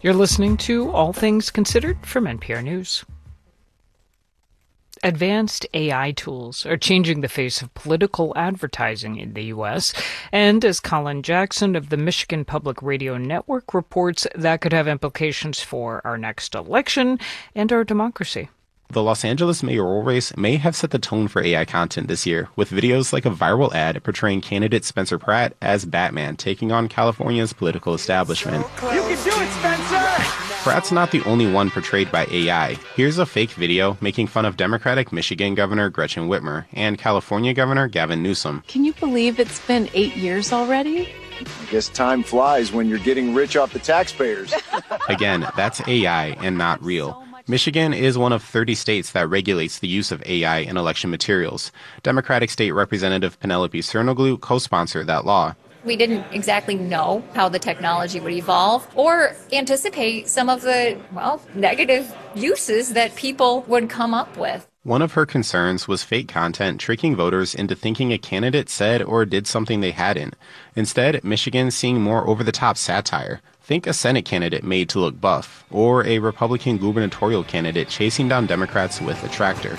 You're listening to All Things Considered from NPR News. Advanced AI tools are changing the face of political advertising in the U.S., and as Colin Jackson of the Michigan Public Radio Network reports, that could have implications for our next election and our democracy. The Los Angeles mayoral race may have set the tone for AI content this year, with videos like a viral ad portraying candidate Spencer Pratt as Batman taking on California's political establishment. You can do it, Spencer! Pratt's not the only one portrayed by AI. Here's a fake video making fun of Democratic Michigan Governor Gretchen Whitmer and California Governor Gavin Newsom. Can you believe it's been 8 years already? I guess time flies when you're getting rich off the taxpayers. Again, that's AI and not real. Michigan is one of 30 states that regulates the use of AI in election materials. Democratic State Representative Penelope Cernoglu co-sponsored that law. We didn't exactly know how the technology would evolve or anticipate some of the, negative uses that people would come up with. One of her concerns was fake content tricking voters into thinking a candidate said or did something they hadn't. Instead, Michigan's seeing more over-the-top satire. Think a Senate candidate made to look buff, or a Republican gubernatorial candidate chasing down Democrats with a tractor.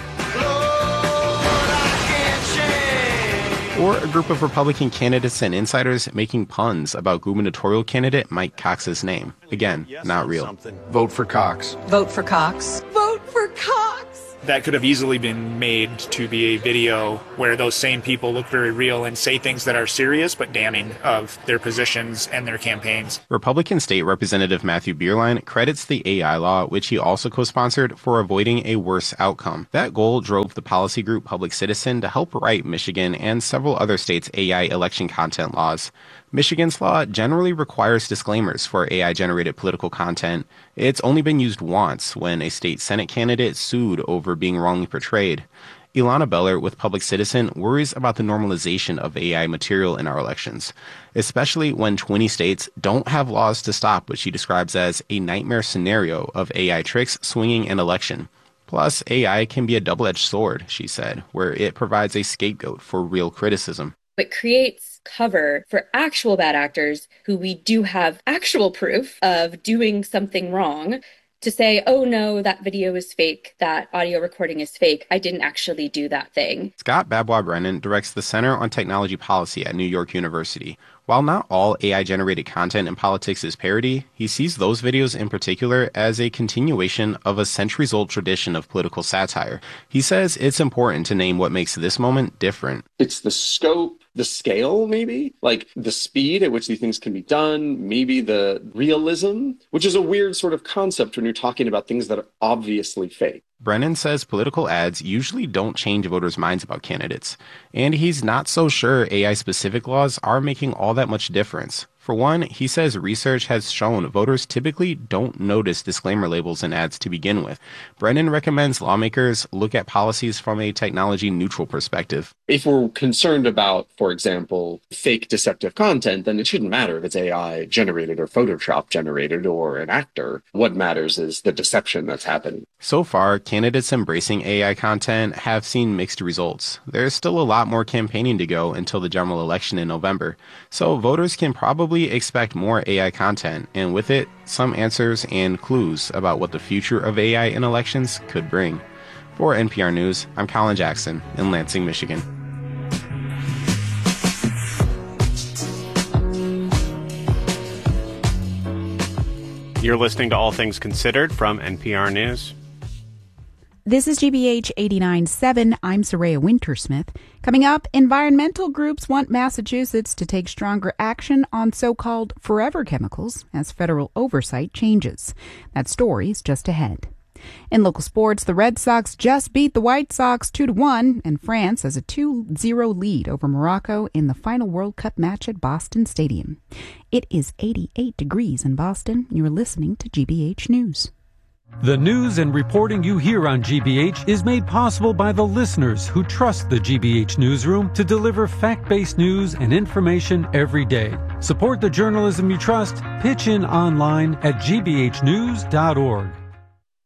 Or a group of Republican candidates and insiders making puns about gubernatorial candidate Mike Cox's name. Again, not real. Vote for Cox. Vote for Cox. Vote for Cox! That could have easily been made to be a video where those same people look very real and say things that are serious but damning of their positions and their campaigns. Republican State Representative Matthew Bierlein credits the AI law, which he also co-sponsored, for avoiding a worse outcome. That goal drove the policy group Public Citizen to help write Michigan and several other states' AI election content laws. Michigan's law generally requires disclaimers for AI-generated political content. It's only been used once when a state Senate candidate sued over being wrongly portrayed. Ilana Beller with Public Citizen worries about the normalization of AI material in our elections, especially when 20 states don't have laws to stop what she describes as a nightmare scenario of AI tricks swinging an election. Plus, AI can be a double-edged sword, she said, where it provides a scapegoat for real criticism. It creates cover for actual bad actors who we do have actual proof of doing something wrong to say, oh no, that video is fake, that audio recording is fake, I didn't actually do that thing. Scott Babwa-Brennan directs the Center on Technology Policy at New York University. While not all AI-generated content in politics is parody, he sees those videos in particular as a continuation of a centuries-old tradition of political satire. He says it's important to name what makes this moment different. It's the scope, the scale, maybe, like the speed at which these things can be done, maybe the realism, which is a weird sort of concept when you're talking about things that are obviously fake. Brennan says political ads usually don't change voters' minds about candidates, and he's not so sure AI-specific laws are making all that much difference. For one, he says research has shown voters typically don't notice disclaimer labels in ads to begin with. Brennan recommends lawmakers look at policies from a technology-neutral perspective. If we're concerned about, for example, fake deceptive content, then it shouldn't matter if it's AI-generated or Photoshop-generated or an actor. What matters is the deception that's happening. So far, candidates embracing AI content have seen mixed results. There's still a lot more campaigning to go until the general election in November, so voters can probably expect more AI content, and with it, some answers and clues about what the future of AI in elections could bring. For NPR News, I'm Colin Jackson in Lansing, Michigan. You're listening to All Things Considered from NPR News. This is GBH 89.7. I'm Soraya Wintersmith. Coming up, environmental groups want Massachusetts to take stronger action on so-called forever chemicals as federal oversight changes. That story's just ahead. In local sports, the Red Sox just beat the White Sox 2-1, and France has a 2-0 lead over Morocco in the final World Cup match at Boston Stadium. It is 88 degrees in Boston. You're listening to GBH News. The news and reporting you hear on GBH is made possible by the listeners who trust the GBH newsroom to deliver fact-based news and information every day. Support the journalism you trust. Pitch in online at gbhnews.org.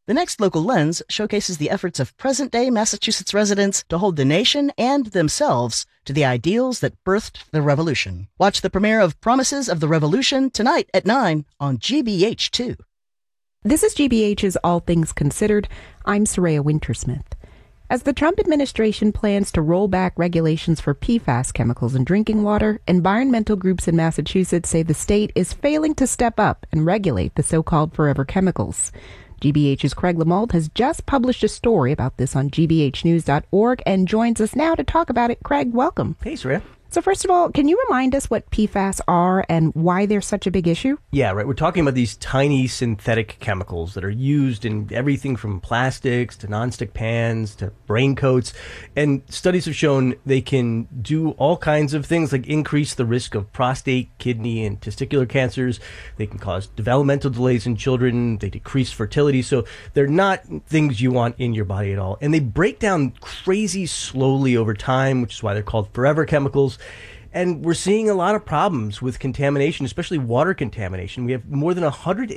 The next Local Lens showcases the efforts of present-day Massachusetts residents to hold the nation and themselves to the ideals that birthed the revolution. Watch the premiere of Promises of the Revolution tonight at 9 on GBH2. This is GBH's All Things Considered. I'm Soraya Wintersmith. As the Trump administration plans to roll back regulations for PFAS chemicals in drinking water, environmental groups in Massachusetts say the state is failing to step up and regulate the so-called forever chemicals. GBH's Craig Lamalt has just published a story about this on gbhnews.org and joins us now to talk about it. Craig, welcome. Hey, Soraya. So first of all, can you remind us what PFAS are and why they're such a big issue? Yeah, right. We're talking about these tiny synthetic chemicals that are used in everything from plastics to nonstick pans to raincoats. And studies have shown they can do all kinds of things like increase the risk of prostate, kidney, and testicular cancers. They can cause developmental delays in children. They decrease fertility. So they're not things you want in your body at all. And they break down crazy slowly over time, which is why they're called forever chemicals. And we're seeing a lot of problems with contamination, especially water contamination. We have more than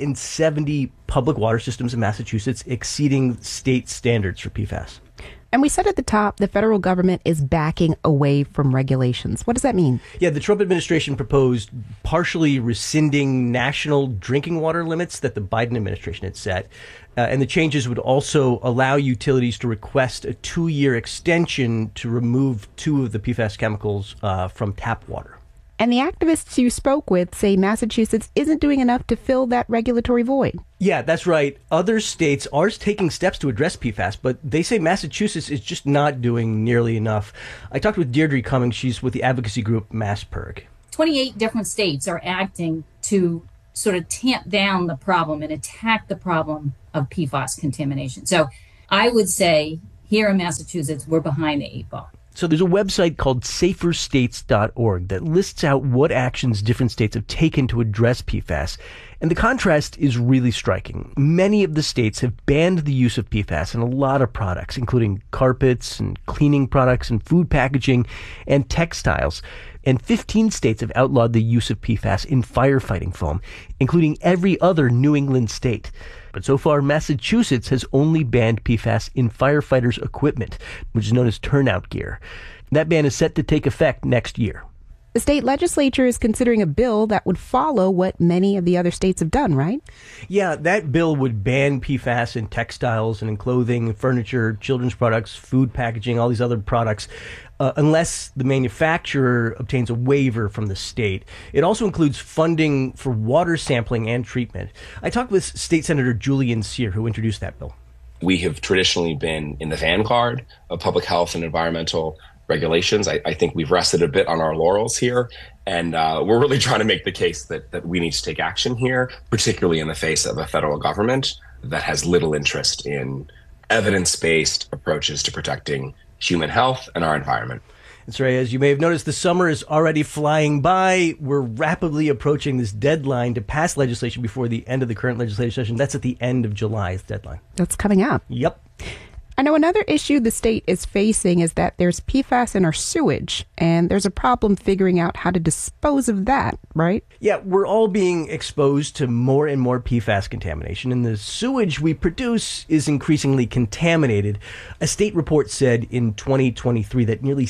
170 public water systems in Massachusetts exceeding state standards for PFAS. And we said at the top, the federal government is backing away from regulations. What does that mean? Yeah, the Trump administration proposed partially rescinding national drinking water limits that the Biden administration had set. And the changes would also allow utilities to request a 2-year extension to remove 2 of the PFAS chemicals from tap water. And the activists you spoke with say Massachusetts isn't doing enough to fill that regulatory void. Yeah, that's right. Other states are taking steps to address PFAS, but they say Massachusetts is just not doing nearly enough. I talked with Deirdre Cummings. She's with the advocacy group MassPIRG. 28 different states are acting to sort of tamp down the problem and attack the problem of PFAS contamination. So I would say here in Massachusetts, we're behind the 8 ball. So there's a website called saferstates.org that lists out what actions different states have taken to address PFAS. And the contrast is really striking. Many of the states have banned the use of PFAS in a lot of products, including carpets and cleaning products and food packaging and textiles. And 15 states have outlawed the use of PFAS in firefighting foam, including every other New England state. But so far, Massachusetts has only banned PFAS in firefighters' equipment, which is known as turnout gear. That ban is set to take effect next year. The state legislature is considering a bill that would follow what many of the other states have done, right? Yeah, that bill would ban PFAS in textiles and in clothing, furniture, children's products, food packaging, all these other products, unless the manufacturer obtains a waiver from the state. It also includes funding for water sampling and treatment. I talked with State Senator Julian Cyr, who introduced that bill. We have traditionally been in the vanguard of public health and environmental regulations. I think we've rested a bit on our laurels here, and we're really trying to make the case that we need to take action here, particularly in the face of a federal government that has little interest in evidence-based approaches to protecting human health and our environment. That's right. As you may have noticed, the summer is already flying by. We're rapidly approaching this deadline to pass legislation before the end of the current legislative session. That's at the end of July's deadline. That's coming up. Yep. I know another issue the state is facing is that there's PFAS in our sewage, and there's a problem figuring out how to dispose of that, right? Yeah, we're all being exposed to more and more PFAS contamination, and the sewage we produce is increasingly contaminated. A state report said in 2023 that nearly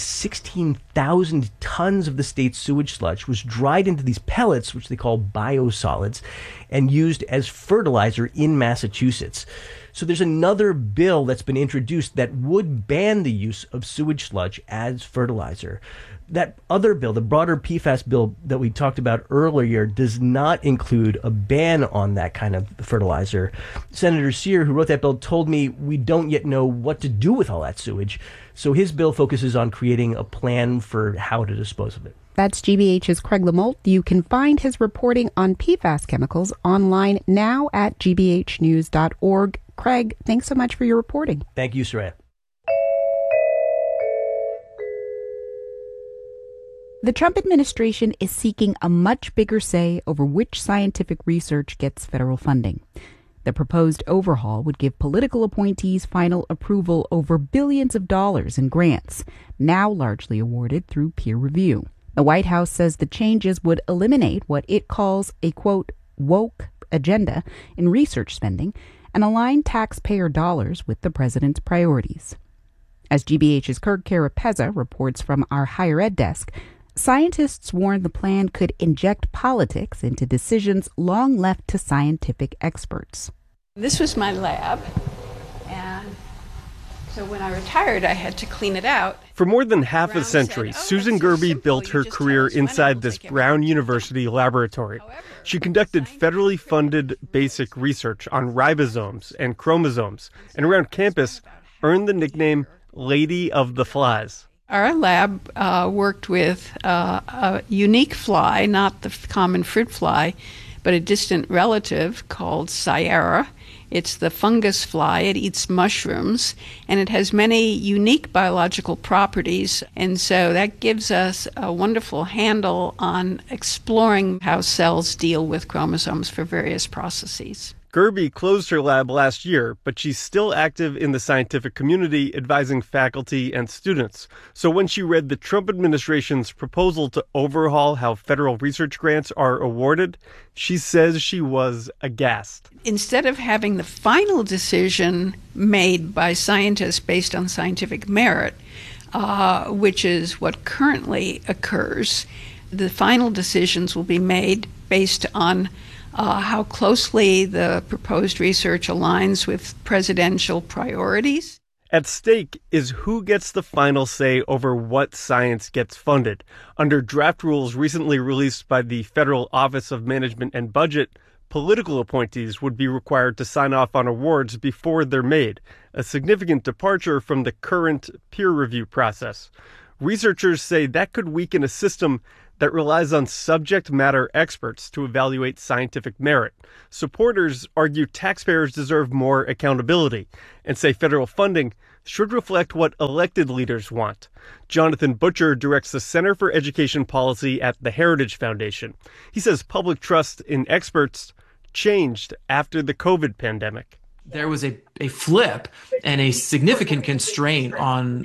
16,000 tons of the state's sewage sludge was dried into these pellets, which they call biosolids, and used as fertilizer in Massachusetts. So there's another bill that's been introduced that would ban the use of sewage sludge as fertilizer. That other bill, the broader PFAS bill that we talked about earlier, does not include a ban on that kind of fertilizer. Senator Cyr, who wrote that bill, told me we don't yet know what to do with all that sewage. So his bill focuses on creating a plan for how to dispose of it. That's GBH's Craig Lamalt. You can find his reporting on PFAS chemicals online now at gbhnews.org. Craig, thanks so much for your reporting. Thank you, Soraya. The Trump administration is seeking a much bigger say over which scientific research gets federal funding. The proposed overhaul would give political appointees final approval over billions of dollars in grants, now largely awarded through peer review. The White House says the changes would eliminate what it calls a, quote, woke agenda in research spending and align taxpayer dollars with the president's priorities. As GBH's Kirk Carapezza reports from our higher ed desk, scientists warn the plan could inject politics into decisions long left to scientific experts. This was my lab, and so when I retired, I had to clean it out. For more than half a century, Susan Gerby built her career inside this Brown University laboratory. She conducted federally funded basic research on ribosomes and chromosomes, and around campus earned the nickname Lady of the Flies. Our lab worked with a unique fly, not the common fruit fly, but a distant relative called Sierra. It's the fungus fly. It eats mushrooms, and it has many unique biological properties. And so that gives us a wonderful handle on exploring how cells deal with chromosomes for various processes. Gerby closed her lab last year, but she's still active in the scientific community advising faculty and students. So when she read the Trump administration's proposal to overhaul how federal research grants are awarded, she says she was aghast. Instead of having the final decision made by scientists based on scientific merit, which is what currently occurs, the final decisions will be made based on how closely the proposed research aligns with presidential priorities. At stake is who gets the final say over what science gets funded. Under draft rules recently released by the Federal Office of Management and Budget, political appointees would be required to sign off on awards before they're made, a significant departure from the current peer review process. Researchers say that could weaken a system that relies on subject matter experts to evaluate scientific merit. Supporters argue taxpayers deserve more accountability and say federal funding should reflect what elected leaders want. Jonathan Butcher directs the Center for Education Policy at the Heritage Foundation. He says public trust in experts changed after the COVID pandemic. There was a flip and a significant constraint on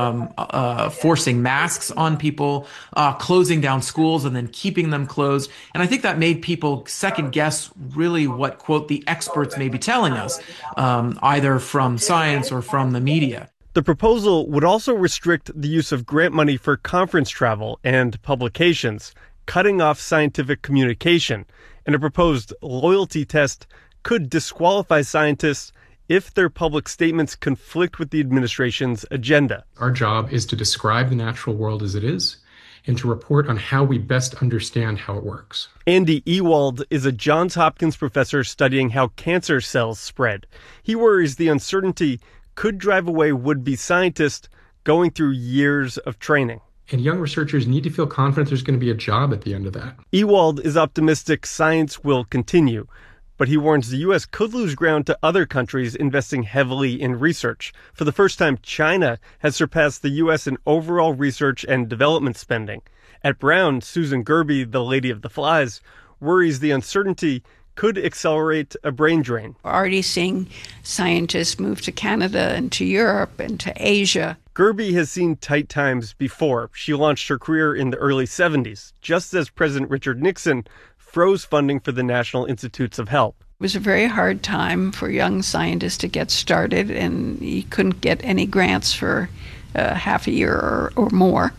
forcing masks on people, closing down schools and then keeping them closed. And I think that made people second guess really what, quote, the experts may be telling us, either from science or from the media. The proposal would also restrict the use of grant money for conference travel and publications, cutting off scientific communication, and a proposed loyalty test could disqualify scientists if their public statements conflict with the administration's agenda. Our job is to describe the natural world as it is and to report on how we best understand how it works. Andy Ewald is a Johns Hopkins professor studying how cancer cells spread. He worries the uncertainty could drive away would-be scientists going through years of training. And young researchers need to feel confident there's going to be a job at the end of that. Ewald is optimistic science will continue, but he warns the U.S. could lose ground to other countries investing heavily in research. For the first time, China has surpassed the U.S. in overall research and development spending. At Brown, Susan Gerby, the Lady of the Flies, worries the uncertainty could accelerate a brain drain. We're already seeing scientists move to Canada and to Europe and to Asia. Gerby has seen tight times before. She launched her career in the early 70s, just as President Richard Nixon froze funding for the National Institutes of Health. It was a very hard time for young scientists to get started, and you couldn't get any grants for half a year or more.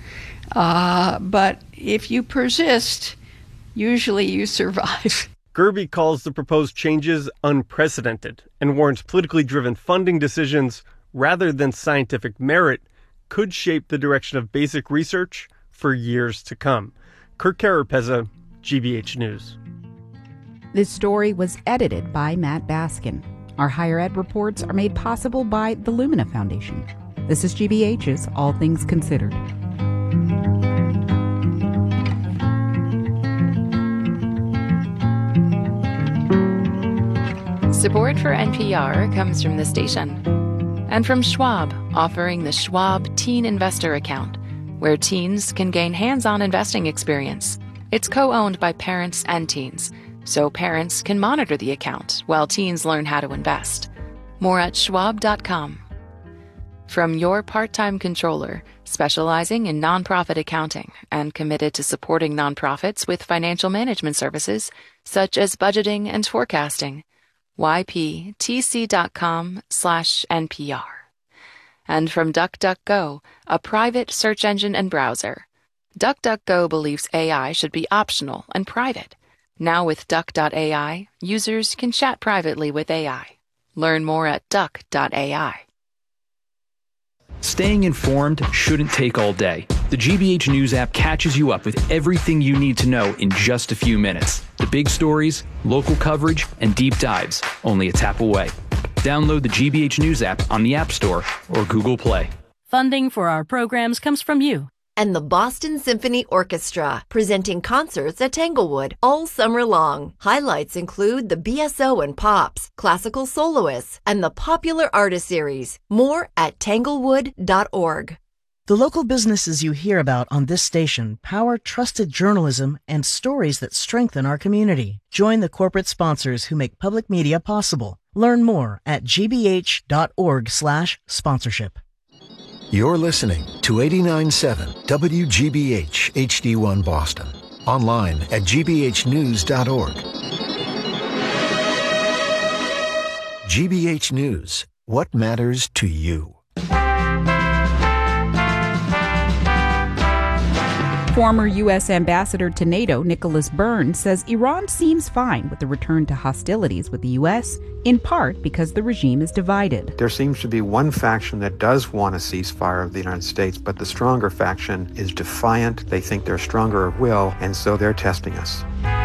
But if you persist, usually you survive. Gerby calls the proposed changes unprecedented and warns politically driven funding decisions rather than scientific merit could shape the direction of basic research for years to come. Kirk Carapezza, GBH News. This story was edited by Matt Baskin. Our higher ed reports are made possible by the Lumina Foundation. This is GBH's All Things Considered. Support for NPR comes from the station and from Schwab, offering the Schwab Teen Investor Account, where teens can gain hands-on investing experience. It's co-owned by parents and teens, so parents can monitor the account while teens learn how to invest. More at schwab.com. From your part-time controller, specializing in nonprofit accounting and committed to supporting nonprofits with financial management services, such as budgeting and forecasting. yptc.com/NPR. And from DuckDuckGo, a private search engine and browser. DuckDuckGo believes AI should be optional and private. Now with Duck.ai, users can chat privately with AI. Learn more at Duck.ai. Staying informed shouldn't take all day. The GBH News app catches you up with everything you need to know in just a few minutes. The big stories, local coverage, and deep dives, only a tap away. Download the GBH News app on the App Store or Google Play. Funding for our programs comes from you. And the Boston Symphony Orchestra, presenting concerts at Tanglewood all summer long. Highlights include the BSO and Pops, classical soloists, and the Popular Artist Series. More at tanglewood.org. The local businesses you hear about on this station power trusted journalism and stories that strengthen our community. Join the corporate sponsors who make public media possible. Learn more at gbh.org/sponsorship. You're listening to 89.7 WGBH HD1 Boston. Online at gbhnews.org. GBH News. What matters to you? Former U.S. Ambassador to NATO Nicholas Burns says Iran seems fine with the return to hostilities with the U.S., in part because the regime is divided. There seems to be one faction that does want a ceasefire of the United States, but the stronger faction is defiant. They think they're stronger of will, and so they're testing us.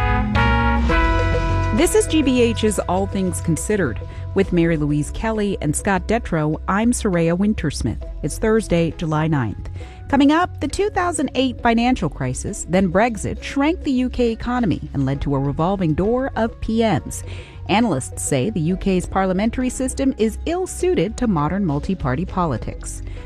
This is GBH's All Things Considered. With Mary Louise Kelly and Scott Detrow, I'm Soraya Wintersmith. It's Thursday, July 9th. Coming up, the 2008 financial crisis, then Brexit, shrank the UK economy and led to a revolving door of PMs. Analysts say the UK's parliamentary system is ill-suited to modern multi-party politics.